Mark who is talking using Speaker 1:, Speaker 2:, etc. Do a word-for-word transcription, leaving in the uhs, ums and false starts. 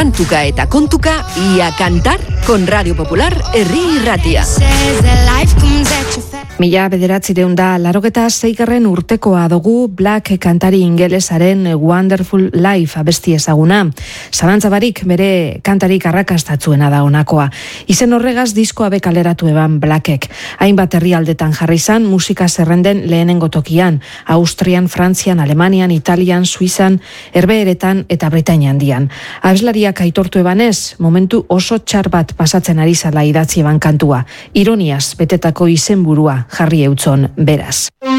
Speaker 1: kantuka eta kontuka, ia kantar, con Radio Popular herri irratia.
Speaker 2: Mila bederatzireun da larogeta zeigarren urtekoa dugu Black kantari ingelesaren Wonderful Life abesti ezaguna. Zalantzabarik bere kantarik arrakastatzuena da honakoa. Izen horregaz diskoa bekaleratu eban Blackek. Hainbat herrialdetan jarri izan musika zerrenden lehenengo tokian. Austrian, Frantzian, Alemanian, Italian, Suizan, Herbeheretan eta Britainia handian. Abeslariak aitortu ebanez, momentu oso txar bat pasatzen ari zala idatzi eban kantua. Ironiaz betetako izenburua jarri eutzon beraz.